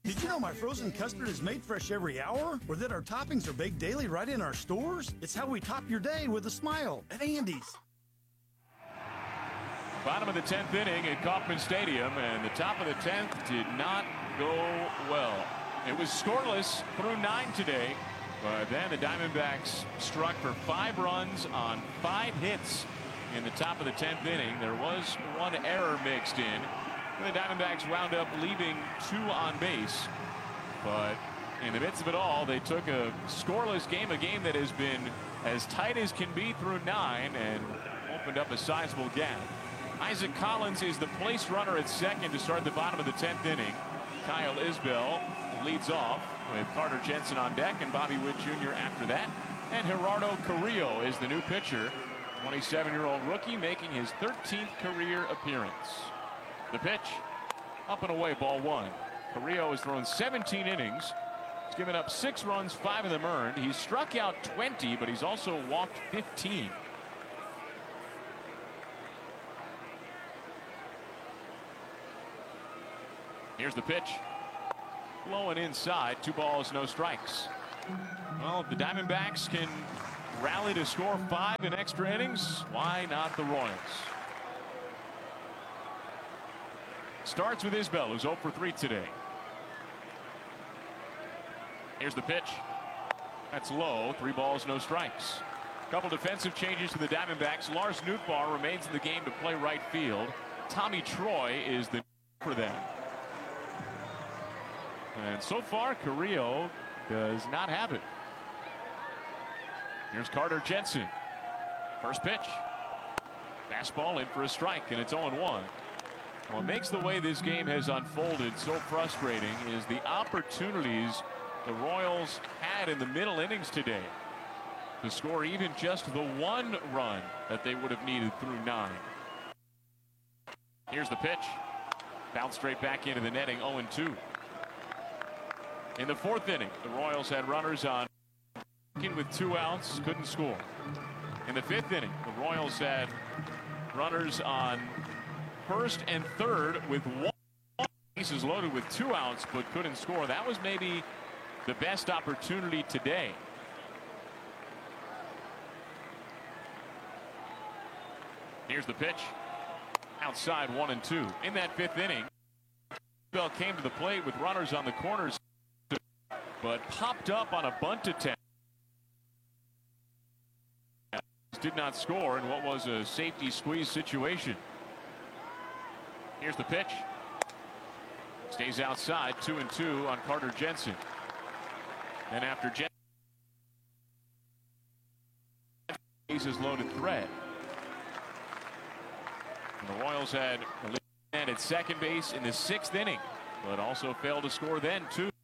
Did you know my frozen custard is made fresh every hour? Or that our toppings are baked daily right in our stores? It's how we top your day with a smile at Andy's. Bottom of the 10th inning at Kauffman Stadium, and the top of the 10th did not go well. It was scoreless through 9 today, but then the Diamondbacks struck for 5 runs on 5 hits in the top of the 10th inning. There was one error mixed in. The Diamondbacks wound up leaving 2 on base, but in the midst of it all, they took a scoreless game, a game that has been as tight as can be through 9, and opened up a sizable gap. Isaac Collins is the place runner at second to start the bottom of the 10th inning. Kyle Isbell leads off with Carter Jensen on deck and Bobby Witt Jr. after that. And Gerardo Carrillo is the new pitcher, 27-year-old rookie making his 13th career appearance. The pitch, up and away, ball 1. Carrillo has thrown 17 innings. He's given up 6 runs, 5 of them earned. He's struck out 20, but he's also walked 15. Here's the pitch. Blowing inside, 2 balls, no strikes. Well, if the Diamondbacks can rally to score 5 in extra innings, why not the Royals? Starts with Isbell, who's 0 for 3 today. Here's the pitch. That's low. 3 balls, no strikes. Couple defensive changes to the Diamondbacks. Lars Nootbaar remains in the game to play right field. Tommy Troy is the for them. And so far, Carrillo does not have it. Here's Carter Jensen. First pitch. Fastball in for a strike, and it's 0-1. What makes the way this game has unfolded so frustrating is the opportunities the Royals had in the middle innings today to score even just the 1 run that they would have needed through 9. Here's the pitch. Bounce straight back into the netting, 0-2. In the 4th inning, the Royals had runners on with 2 outs, couldn't score. In the 5th inning, the Royals had runners on 1st and 3rd with 1 bases loaded with 2 outs, but couldn't score. That was maybe the best opportunity today. Here's the pitch. Outside, 1-2. In that 5th inning, Bell came to the plate with runners on the corners, but popped up on a bunt attempt. Did not score in what was a safety squeeze situation. Here's the pitch. Stays outside, 2-2 on Carter Jensen. And after Jensen, bases loaded threat. And the Royals had a lead at second base in the 6th inning, but also failed to score then too.